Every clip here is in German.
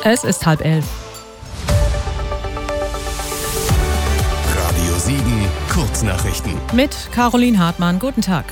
Es ist 10:30. Radio Siegen, Kurznachrichten. Mit Caroline Hartmann. Guten Tag.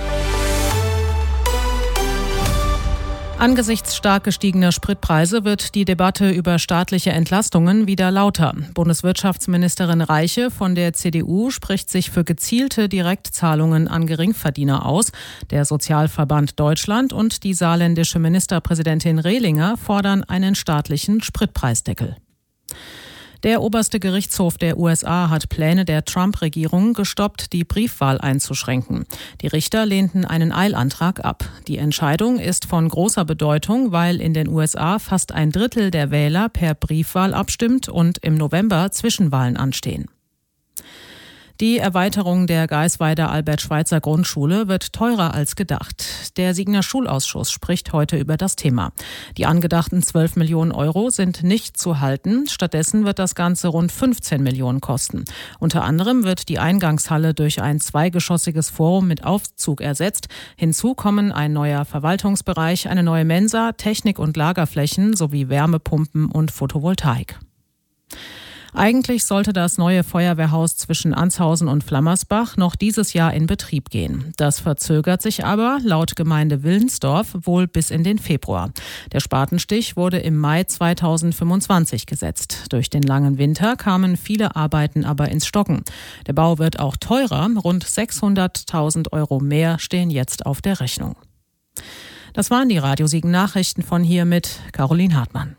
Angesichts stark gestiegener Spritpreise wird die Debatte über staatliche Entlastungen wieder lauter. Bundeswirtschaftsministerin Reiche von der CDU spricht sich für gezielte Direktzahlungen an Geringverdiener aus. Der Sozialverband Deutschland und die saarländische Ministerpräsidentin Rehlinger fordern einen staatlichen Spritpreisdeckel. Der oberste Gerichtshof der USA hat Pläne der Trump-Regierung gestoppt, die Briefwahl einzuschränken. Die Richter lehnten einen Eilantrag ab. Die Entscheidung ist von großer Bedeutung, weil in den USA fast ein Drittel der Wähler per Briefwahl abstimmt und im November Zwischenwahlen anstehen. Die Erweiterung der Gaisweider Albert-Schweitzer-Grundschule wird teurer als gedacht. Der Siegener Schulausschuss spricht heute über das Thema. Die angedachten 12 Millionen Euro sind nicht zu halten. Stattdessen wird das Ganze rund 15 Millionen kosten. Unter anderem wird die Eingangshalle durch ein zweigeschossiges Forum mit Aufzug ersetzt. Hinzu kommen ein neuer Verwaltungsbereich, eine neue Mensa, Technik- und Lagerflächen sowie Wärmepumpen und Photovoltaik. Eigentlich sollte das neue Feuerwehrhaus zwischen Anshausen und Flammersbach noch dieses Jahr in Betrieb gehen. Das verzögert sich aber laut Gemeinde Willensdorf wohl bis in den Februar. Der Spatenstich wurde im Mai 2025 gesetzt. Durch den langen Winter kamen viele Arbeiten aber ins Stocken. Der Bau wird auch teurer. Rund 600.000 Euro mehr stehen jetzt auf der Rechnung. Das waren die Radio Siegen Nachrichten von hier mit Caroline Hartmann.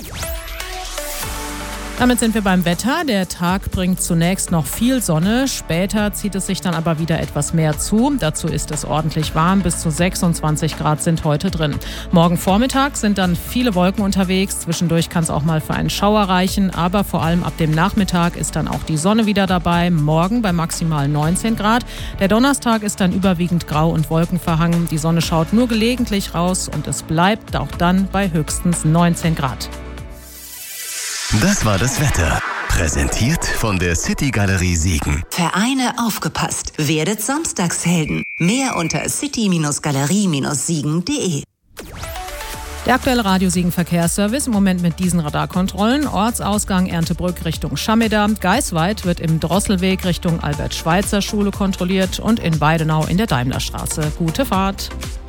Damit sind wir beim Wetter. Der Tag bringt zunächst noch viel Sonne. Später zieht es sich dann aber wieder etwas mehr zu. Dazu ist es ordentlich warm. Bis zu 26 Grad sind heute drin. Morgen Vormittag sind dann viele Wolken unterwegs. Zwischendurch kann es auch mal für einen Schauer reichen. Aber vor allem ab dem Nachmittag ist dann auch die Sonne wieder dabei. Morgen bei maximal 19 Grad. Der Donnerstag ist dann überwiegend grau und wolkenverhangen. Die Sonne schaut nur gelegentlich raus und es bleibt auch dann bei höchstens 19 Grad. Das war das Wetter. Präsentiert von der City Galerie Siegen. Vereine aufgepasst. Werdet Samstagshelden. Mehr unter city-galerie-siegen.de. Der aktuelle Radio Siegen Verkehrsservice im Moment mit diesen Radarkontrollen. Ortsausgang Erntebrück Richtung Schameda. Gaisweit wird im Drosselweg Richtung Albert-Schweitzer-Schule kontrolliert und in Weidenau in der Daimlerstraße. Gute Fahrt.